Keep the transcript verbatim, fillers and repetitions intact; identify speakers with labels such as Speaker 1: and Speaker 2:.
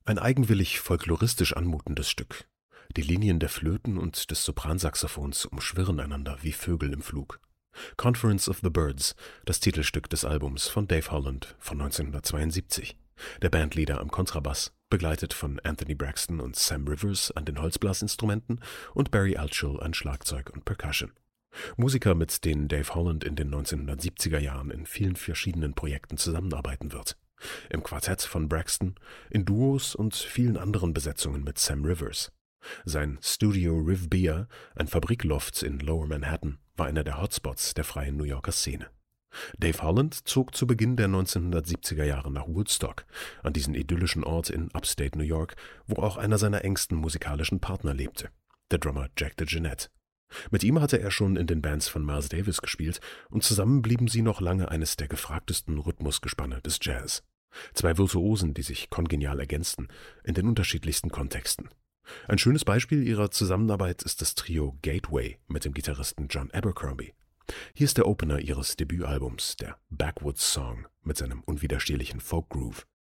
Speaker 1: Ein eigenwillig folkloristisch anmutendes Stück. Die Linien der Flöten und des Sopransaxophons umschwirren einander wie Vögel im Flug. Conference of the Birds, das Titelstück des Albums von Dave Holland von neunzehnhundertzweiundsiebzig. Der Bandleader am Kontrabass, begleitet von Anthony Braxton und Sam Rivers an den Holzblasinstrumenten und Barry Altschul an Schlagzeug und Percussion. Musiker, mit denen Dave Holland in den neunzehnhundertsiebziger Jahren in vielen verschiedenen Projekten zusammenarbeiten wird. Im Quartett von Braxton, in Duos und vielen anderen Besetzungen mit Sam Rivers. Sein Studio Riv Beer, ein Fabrikloft in Lower Manhattan, war einer der Hotspots der freien New Yorker Szene. Dave Holland zog zu Beginn der neunzehnhundertsiebziger Jahre nach Woodstock, an diesen idyllischen Ort in Upstate New York, wo auch einer seiner engsten musikalischen Partner lebte, der Drummer Jack DeJohnette. Mit ihm hatte er schon in den Bands von Miles Davis gespielt und zusammen blieben sie noch lange eines der gefragtesten Rhythmusgespanne des Jazz. Zwei Virtuosen, die sich kongenial ergänzten, in den unterschiedlichsten Kontexten. Ein schönes Beispiel ihrer Zusammenarbeit ist das Trio Gateway mit dem Gitarristen John Abercrombie. Hier ist der Opener ihres Debütalbums, der Backwoods Song mit seinem unwiderstehlichen Folk-Groove.